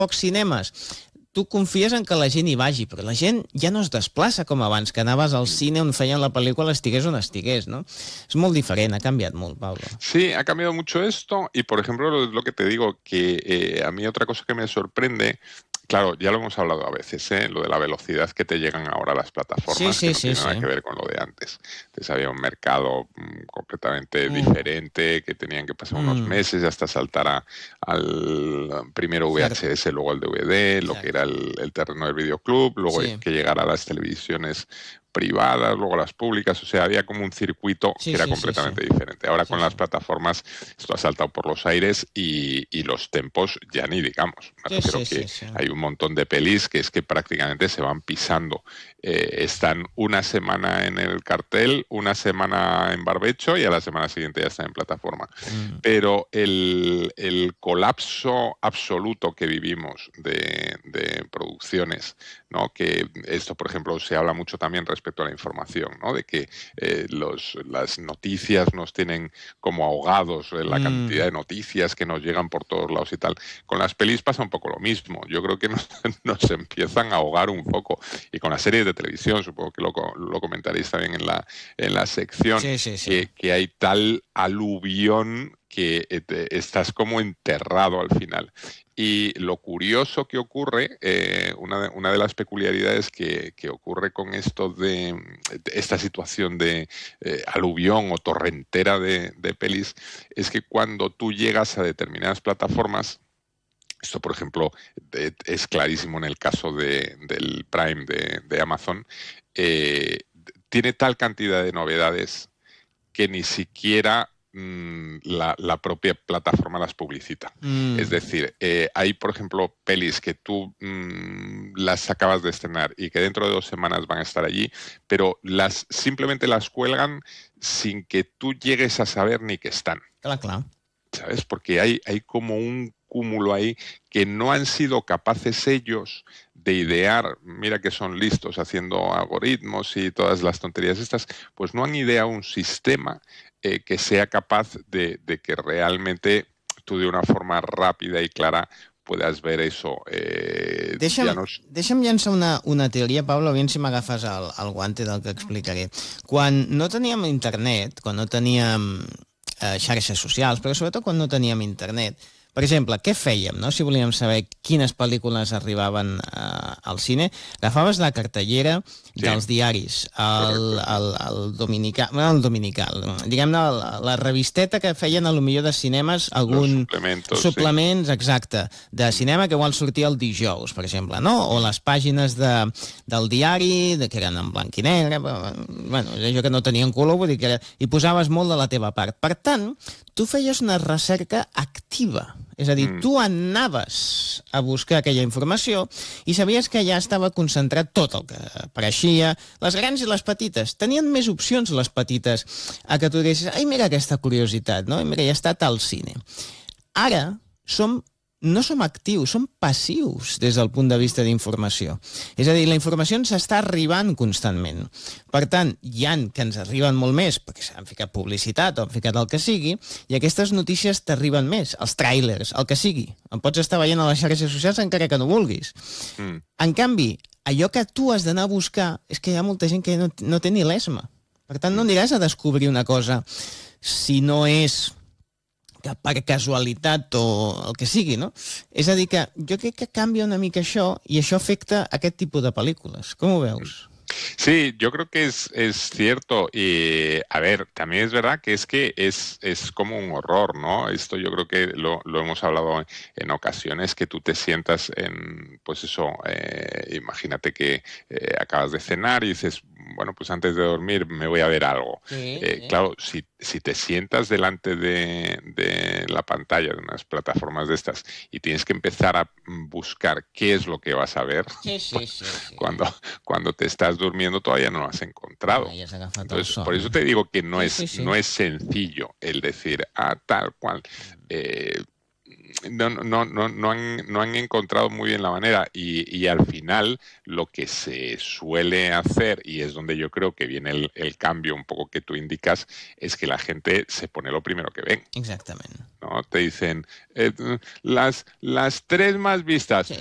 pocs cinemes, tu confies en que la gent hi vagi, però la gent ja no es desplaça com abans, que anaves al cine on feien la pel·lícula, estigués on estigués, ¿no? Es molt diferent, ha canviat molt, Pablo. Sí, ha cambiado mucho esto y, por ejemplo, lo que te digo, que a mí otra cosa que me sorprende, claro, ya lo hemos hablado a veces, lo de la velocidad que te llegan ahora las plataformas, que no tiene nada que ver con lo de antes. Entonces había un mercado completamente diferente, que tenían que pasar unos meses hasta saltar al primero VHS, luego el DVD, lo que era el terreno del videoclub, luego que llegara a las televisiones privadas, luego las públicas, o sea, había como un circuito que era completamente diferente. Ahora con las plataformas esto ha saltado por los aires y los tempos ya ni digamos. Me refiero que hay un montón de pelis que es que prácticamente se van pisando. Están una semana en el cartel, una semana en barbecho y a la semana siguiente ya están en plataforma. Pero el colapso absoluto que vivimos de producciones, ¿no? Que esto, por ejemplo, se habla mucho también respecto a la información, ¿no? De que las noticias nos tienen como ahogados en la cantidad de noticias que nos llegan por todos lados y tal. Con las pelis pasa un poco lo mismo. Yo creo que nos empiezan a ahogar un poco. Y con las series de televisión, supongo que lo comentaréis también en la sección, que hay tal aluvión que estás como enterrado al final. Y lo curioso que ocurre, una de las peculiaridades que ocurre con esto de esta situación de aluvión o torrentera de pelis, es que cuando tú llegas a determinadas plataformas, esto, por ejemplo, es clarísimo en el caso del Prime de Amazon, tiene tal cantidad de novedades que ni siquiera la propia plataforma las publicita. Es decir, hay, por ejemplo, pelis que tú las acabas de estrenar y que dentro de 2 semanas van a estar allí, pero simplemente las cuelgan sin que tú llegues a saber ni que están. Claro. ¿Sabes? Porque hay como un cúmulo ahí que no han sido capaces ellos de idear, mira que son listos haciendo algoritmos y todas las tonterías estas, pues no han ideado un sistema que sea capaz de que realmente tú de una forma rápida y clara puedes ver eso. Deixa'm llançar una teoria, Pablo, aviam si m'agafes el guante del que explicaré. Quan no teníem internet, quan no teníem xarxes socials, però sobretot quan no teníem internet, per exemple, què fèiem, no? Si volíem saber quines pel·lícules arribaven al cine, agafaves la cartellera dels diaris, el dominical, diguem-ne, la revisteta que feien a lo millor de cinemes, algun suplements, exacte, de cinema que igual sortia el dijous, per exemple, no? O les pàgines del diari, que eren en blanc i negre, bueno, allò que no tenien color, vull dir que hi posaves molt de la teva part. Per tant, tu feies una recerca activa. És a dir, tu anaves a buscar aquella informació i sabies que allà estava concentrat tot el que apareixia, les grans i les petites. Tenien més opcions les petites a que tu diguessis, ai, mira aquesta curiositat, no? I mira, ja està al cine. Ara no som actius, som passius des del punt de vista d'informació. És a dir, la informació ens està arribant constantment. Per tant, hi ha que ens arriben molt més, perquè s'han ficat publicitat o han ficat el que sigui, i aquestes notícies t'arriben més, els tràilers, el que sigui. En pots estar veient a les xarxes socials encara que no vulguis. En canvi, allò que tu has d'anar a buscar és que hi ha molta gent que no té ni l'esma. Per tant, no aniràs a descobrir una cosa si no és que per casualitat o el que sigui, no? És a dir, que jo crec que canvia una mica això i això afecta aquest tipus de pel·lícules. Com ho veus? Sí, yo creo que es cierto. Y, a ver, también es verdad que es como un horror, ¿no? Esto yo creo que lo hemos hablado en ocasiones, que tú te sientas pues eso, imagínate que acabas de cenar y dices, bueno, pues antes de dormir me voy a ver algo. Claro, si te sientas delante de la pantalla de unas plataformas de estas y tienes que empezar a buscar qué es lo que vas a ver, cuando te estás durmiendo todavía no lo has encontrado. Entonces, por eso te digo que no es sencillo el decir tal cual. no han encontrado muy bien la manera y al final lo que se suele hacer, y es donde yo creo que viene el cambio un poco que tú indicas, es que la gente se pone lo primero que ven. Exactament. ¿No? Te dicen las 3 más vistas. Sí.